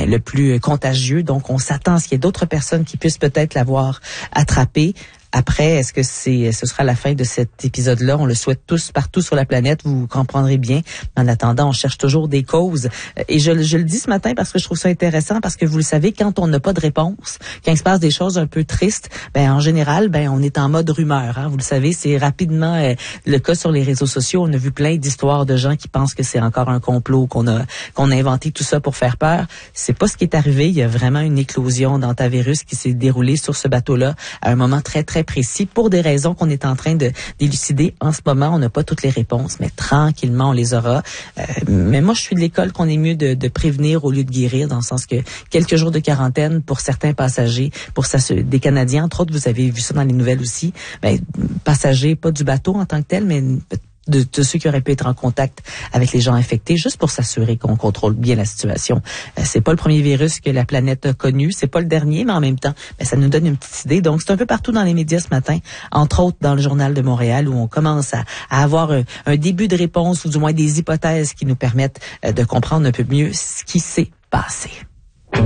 le plus contagieux. Donc, on s'attend à ce qu'il y ait d'autres personnes qui puissent peut-être l'avoir attrapé. Après, est-ce que ce sera la fin de cet épisode-là? On le souhaite tous partout sur la planète, vous comprendrez bien. En attendant, on cherche toujours des causes. Et je le dis ce matin parce que je trouve ça intéressant, parce que vous le savez, quand on n'a pas de réponse, quand il se passe des choses un peu tristes, en général, on est en mode rumeur. Hein? Vous le savez, c'est rapidement le cas sur les réseaux sociaux. On a vu plein d'histoires de gens qui pensent que c'est encore un complot, qu'on a inventé tout ça pour faire peur. C'est pas ce qui est arrivé. Il y a vraiment une éclosion d'hantavirus qui s'est déroulée sur ce bateau-là à un moment très, très précis pour des raisons qu'on est en train de d'élucider. En ce moment, on n'a pas toutes les réponses, mais tranquillement, on les aura. Mais moi, je suis de l'école qu'on est mieux de prévenir au lieu de guérir, dans le sens que quelques jours de quarantaine pour certains passagers, des Canadiens, entre autres, vous avez vu ça dans les nouvelles aussi, passagers, pas du bateau en tant que tel, mais de ceux qui auraient pu être en contact avec les gens infectés, juste pour s'assurer qu'on contrôle bien la situation. C'est pas le premier virus que la planète a connu, c'est pas le dernier, mais en même temps, ça nous donne une petite idée. Donc, c'est un peu partout dans les médias ce matin, entre autres dans le Journal de Montréal, où on commence à avoir un début de réponse, ou du moins des hypothèses qui nous permettent de comprendre un peu mieux ce qui s'est passé.